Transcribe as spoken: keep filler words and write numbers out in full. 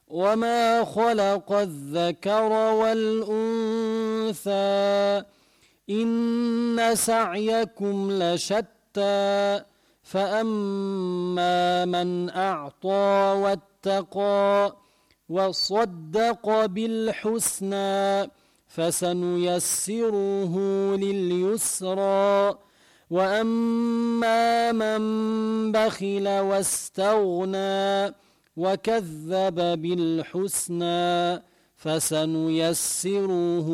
وما خلق الذكر والأنثى إن سعيكم لشتى فأما من أعطى واتقى وصدق بالحسنى فسنيسره لليسرى وأما من بخل واستغنى وكذب بالحسنى فسنيسره